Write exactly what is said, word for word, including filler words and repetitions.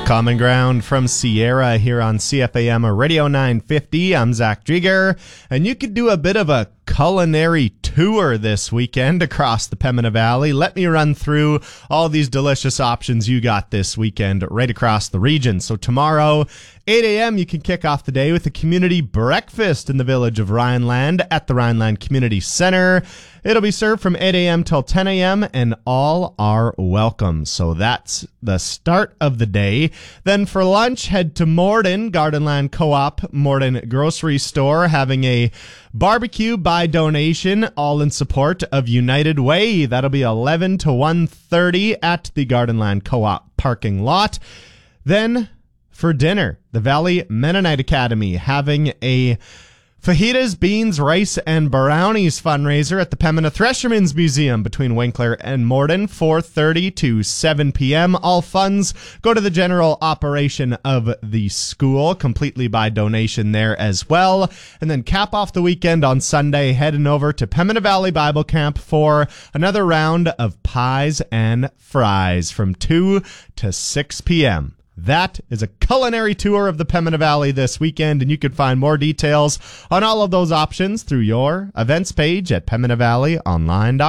Common Ground from Sierra here on C F A M Radio nine fifty. I'm Zach Drieger, and you could do a bit of a culinary tour this weekend across the Pembina Valley. Let me run through all these delicious options you got this weekend right across the region. So tomorrow, eight a.m., you can kick off the day with a community breakfast in the village of Rhineland at the Rhineland Community Center. It'll be served from eight a.m. till ten a.m., and all are welcome. So that's the start of the day. Then for lunch, head to Morden, Gardenland Co-op, Morden Grocery Store, having a barbecue by donation, all in support of United Way. That'll be eleven to one thirty at the Gardenland Co-op parking lot. Then for dinner, the Valley Mennonite Academy having a fajitas, beans, rice, and brownies fundraiser at the Pembina Threshermen's Museum between Winkler and Morden, four thirty to seven p.m. All funds go to the general operation of the school, completely by donation there as well. And then cap off the weekend on Sunday, heading over to Pembina Valley Bible Camp for another round of pies and fries from two to six p.m. That is a culinary tour of the Pembina Valley this weekend, and you can find more details on all of those options through your events page at pembina valley online dot com.